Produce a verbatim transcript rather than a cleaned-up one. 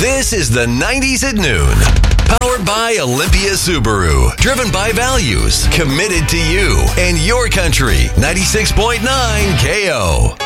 This is the nineties at noon. Powered by Olympia Subaru. Driven by values. Committed to you and your country. ninety-six point nine K O.